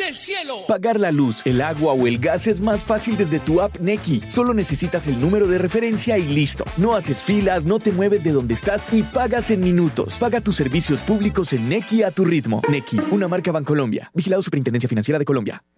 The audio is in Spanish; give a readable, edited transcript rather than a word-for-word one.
del cielo. Pagar la luz, el agua o el gas es más fácil desde tu app Nequi. Solo necesitas el número de referencia y listo. No haces filas, no te mueves de donde estás y pagas en minutos. Paga tus servicios públicos en Nequi a tu ritmo. Nequi, una marca Bancolombia. Vigilado Superintendencia Financiera de Colombia.